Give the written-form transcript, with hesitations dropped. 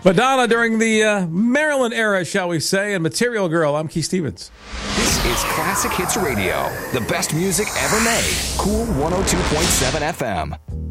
Madonna during the Maryland era, shall we say, and Material Girl. I'm Keith Stevens. This is Classic Hits Radio, the best music ever made. Cool 102.7 FM.